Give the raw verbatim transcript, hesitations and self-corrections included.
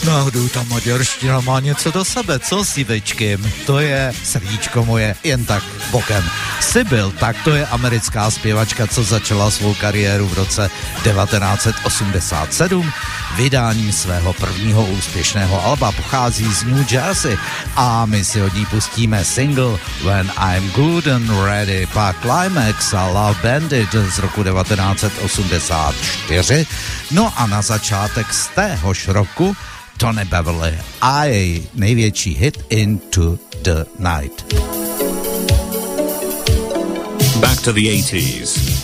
Náhodou ta maďarština má něco do sebe, co s Ivečkým? To je srdíčko moje, jen tak bokem. Sibyl, tak to je americká zpěvačka, co začala svou kariéru v roce devatenáct set osmdesát sedm. Vydáním svého prvního úspěšného alba pochází z New Jersey a my si od ní pustíme single When I'm Good and Ready, pak Climax a Love Bandit z roku devatenáct set osmdesát čtyři. No a na začátek z téhož roku Tony Beverly a její největší hit Into the Night. Back to the eighties.